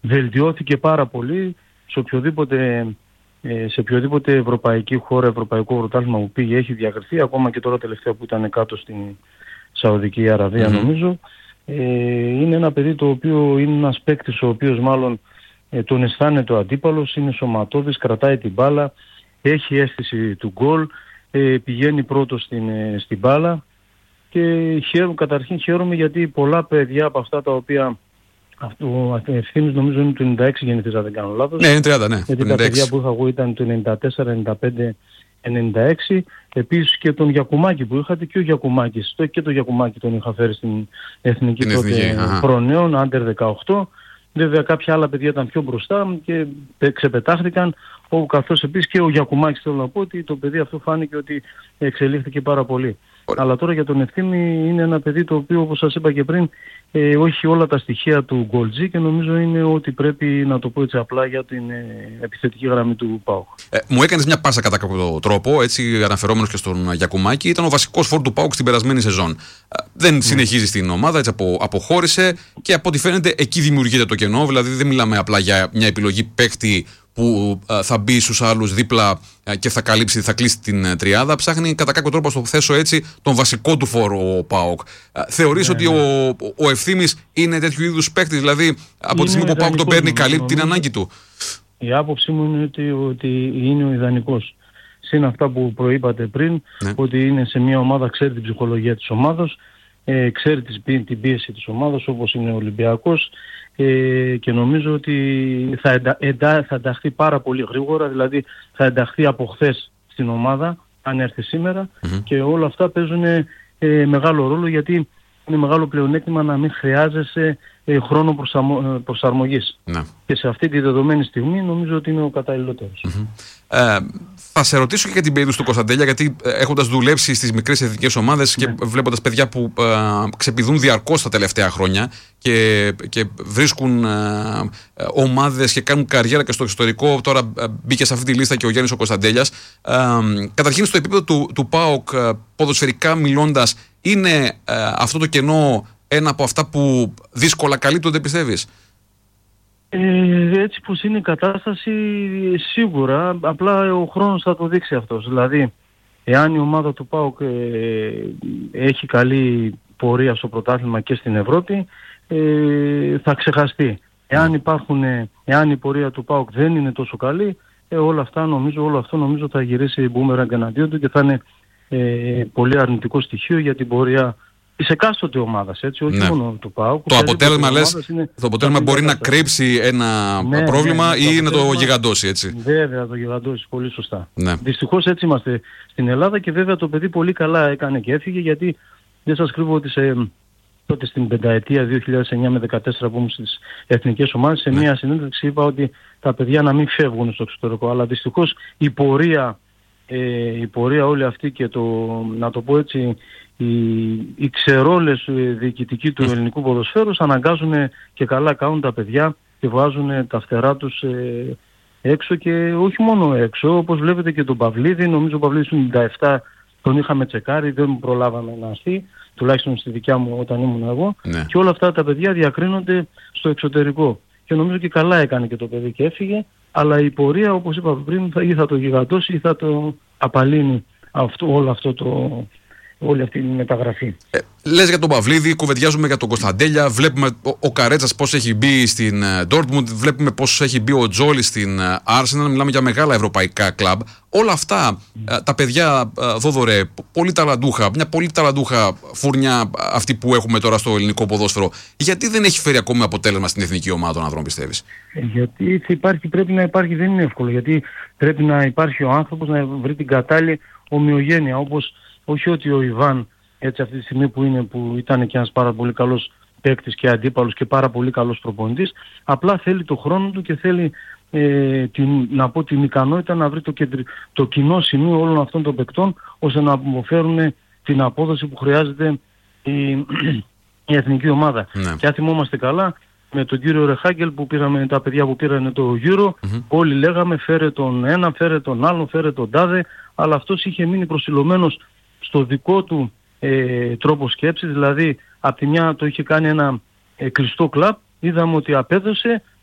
βελτιώθηκε πάρα πολύ σε οποιοδήποτε ευρωπαϊκή χώρα, ευρωπαϊκό πρωτάθλημα που πήγε, έχει διακριθεί, ακόμα και τώρα τελευταία που ήταν κάτω στην Σαουδική Αραβία νομίζω. Είναι ένα παιδί το οποίο είναι ένας παίκτης ο οποίος μάλλον τον αισθάνεται ο αντίπαλος, είναι σωματώδης, κρατάει την μπάλα, έχει αίσθηση του γκολ, πηγαίνει πρώτος στην μπάλα και καταρχήν χαίρομαι γιατί πολλά παιδιά από αυτά τα οποία ο Ευθύμης νομίζω είναι του 96 γεννηθής, αν δεν κάνω λάθος. Ναι, είναι 30, ναι. Γιατί τα παιδιά που είχα εγώ ήταν του 94, 95, 96. Επίσης και τον Γιακουμάκη που είχατε, και ο Γιακουμάκης. Και τον Γιακουμάκη τον είχα φέρει στην εθνική τότε προνέων, under 18. Βέβαια κάποια άλλα παιδιά ήταν πιο μπροστά και ξεπετάχθηκαν, καθώς επίσης και ο Γιακουμάκης, θέλω να πω ότι το παιδί αυτό φάνηκε ότι εξελίχθηκε πάρα πολύ. Αλλά τώρα για τον Ευθύμη είναι ένα παιδί το οποίο, όπως σας είπα και πριν, έχει όλα τα στοιχεία του γκολτζή και νομίζω είναι ότι πρέπει να το πω έτσι απλά για την επιθετική γραμμή του ΠΑΟΚ. Μου έκανες μια πάσα κατά κάποιο τρόπο, έτσι αναφερόμενος και στον Γιακουμάκη. Ήταν ο βασικός φόρ του ΠΑΟΚ στην περασμένη σεζόν. Δεν συνεχίζει στην ομάδα, έτσι αποχώρησε και από ό,τι φαίνεται εκεί δημιουργείται το κενό. Δηλαδή δεν μιλάμε απλά για μια επιλογή παίκτη που θα μπει στους άλλους δίπλα και θα κλείσει την τριάδα. Ψάχνει κατά κάποιο τρόπο, στο θέσω έτσι, τον βασικό του φόρο ο ΠΑΟΚ. Θεωρείς ότι ο Ευθύμης είναι τέτοιου είδους παίκτης, δηλαδή από τη στιγμή που ο ΠΑΟΚ τον παίρνει, καλύπτει την ανάγκη του? Η άποψή μου είναι ότι είναι ο ιδανικός. Συν αυτά που προείπατε πριν, ότι είναι σε μια ομάδα, ξέρει την ψυχολογία της ομάδας, ξέρει την πίεση της ομάδας όπως είναι ο Ολυμπιακός, και νομίζω ότι θα ενταχθεί πάρα πολύ γρήγορα, δηλαδή θα ενταχθεί από χθες στην ομάδα αν έρθει σήμερα, και όλα αυτά παίζουν μεγάλο ρόλο, γιατί είναι μεγάλο πλεονέκτημα να μην χρειάζεσαι χρόνο προσαρμογής. Και σε αυτή τη δεδομένη στιγμή νομίζω ότι είναι ο καταλληλότερος. Θα σε ρωτήσω και για την περίπτωση του Κωνσταντέλια, γιατί έχοντας δουλέψει στις μικρές εθνικές ομάδες και βλέποντας παιδιά που ξεπηδούν διαρκώς τα τελευταία χρόνια και βρίσκουν ομάδες και κάνουν καριέρα και στο εξωτερικό, τώρα μπήκε σε αυτή τη λίστα και ο Γιάννης ο Κωνσταντέλιας. Καταρχήν στο επίπεδο του ΠΑΟΚ, ποδοσφαιρικά μιλώντας, είναι αυτό το κενό ένα από αυτά που δύσκολα καλύπτονται, πιστεύεις? Έτσι πως είναι η κατάσταση, σίγουρα, απλά ο χρόνος θα το δείξει αυτός. Δηλαδή, εάν η ομάδα του ΠΑΟΚ έχει καλή πορεία στο πρωτάθλημα και στην Ευρώπη, θα ξεχαστεί. Εάν η πορεία του ΠΑΟΚ δεν είναι τόσο καλή, όλο αυτό νομίζω θα γυρίσει μπούμεραγκ εναντίον του και θα είναι πολύ αρνητικό στοιχείο για την πορεία της εκάστοτε ομάδας, έτσι, όχι μόνο του ΠΑΟΚ. Το αποτέλεσμα μπορεί να κρύψει ένα πρόβλημα ή να το γιγαντώσει, έτσι. Βέβαια, το γιγαντώσει, πολύ σωστά. Δυστυχώς έτσι είμαστε στην Ελλάδα και βέβαια το παιδί πολύ καλά έκανε και έφυγε, γιατί δεν σας κρύβω ότι τότε στην πενταετία 2009 με 2014 που ήμουν στις εθνικές ομάδες, σε μια συνέντευξη είπα ότι τα παιδιά να μην φεύγουν στο εξωτερικό, αλλά δυστυχώς η πορεία όλη αυτή και να το πω έτσι, οι ξερόλες διοικητικοί του ελληνικού ποδοσφαίρου αναγκάζουν και καλά κάνουν τα παιδιά και βάζουν τα φτερά τους έξω, και όχι μόνο έξω, όπως βλέπετε και τον Παυλίδη. Νομίζω ο Παυλίδης του 97 τον είχαμε τσεκάρει, δεν προλάβαμε να έρθει, τουλάχιστον στη δικιά μου όταν ήμουν εγώ, και όλα αυτά τα παιδιά διακρίνονται στο εξωτερικό. Και νομίζω και καλά έκανε και το παιδί και έφυγε, αλλά η πορεία, όπως είπα πριν, ή θα το γιγαντώσει ή θα το απαλύνει όλη αυτή η μεταγραφή. Λες για τον Παυλίδη, κουβεντιάζουμε για τον Κωνσταντέλια, βλέπουμε ο Καρέτσας πώς έχει μπει στην Dortmund, βλέπουμε πώς έχει μπει ο Τζόλι στην Arsenal, μιλάμε για μεγάλα ευρωπαϊκά κλαμπ. Όλα αυτά τα παιδιά, Θόδωρε, πολύ ταλαντούχα, μια πολύ ταλαντούχα φουρνιά αυτή που έχουμε τώρα στο ελληνικό ποδόσφαιρο, γιατί δεν έχει φέρει ακόμη αποτέλεσμα στην εθνική ομάδα των άνθρωπων, πιστεύεις? Γιατί πρέπει να υπάρχει, δεν είναι εύκολο, γιατί πρέπει να υπάρχει ο άνθρωπος να βρει την κατάλληλη ομοιογένεια, όπως όχι ότι ο Ιβάν έτσι αυτή τη στιγμή που ήταν και ένας πάρα πολύ καλός παίκτης και αντίπαλος και πάρα πολύ καλός προπονητής, απλά θέλει το χρόνο του και θέλει την ικανότητα να βρει το κοινό σημείο όλων αυτών των παικτών, ώστε να αποφέρουν την απόδοση που χρειάζεται η εθνική ομάδα. Και αν θυμόμαστε καλά, με τον κύριο Ρεχάγκελ που πήραμε, τα παιδιά που πήραν το Euro, όλοι λέγαμε φέρε τον ένα, φέρε τον άλλο, φέρε τον τάδε, αλλά αυτός είχε μείνει προσιλωμένος στο δικό του τρόπο σκέψης, δηλαδή από τη μια το είχε κάνει ένα κλειστό κλαμπ, είδαμε ότι απέδωσε,